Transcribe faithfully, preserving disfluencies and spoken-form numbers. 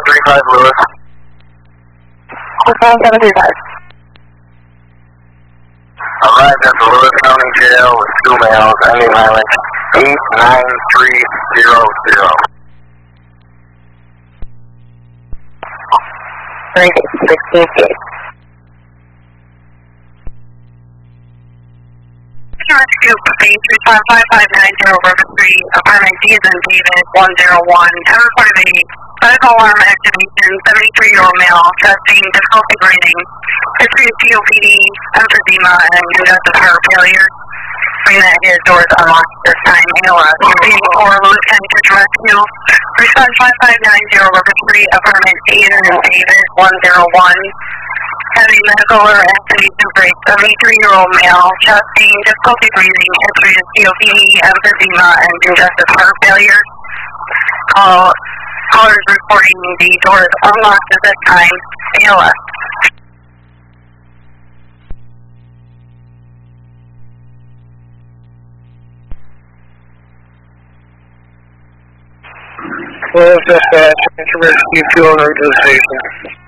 three five Lewis. seven seven three five. Arrived at the Lewis County Jail with two males, ending mileage eight nine three zero zero. Range sixteen feet. Rescue Base respond five five nine zero River Street, apartment D as in David one zero one. I reported a medical alarm activation, seventy-three-year-old male, testing, difficulty breathing, history of C O P D, emphysema, and congestive heart failure. Bring that his doors unlocked this time. A L S being for Lewis County Search and Rescue. Respond five five nine zero River Street, apartment D as in David one zero one. Having medical or activation for a seventy-three-year-old male, testing, difficulty breathing, history of C O P D, emphysema, and congestive heart failure. Call, callers reporting the doors unlocked at this time. A L S. Lewis dispatch, rescue two hundred to the station.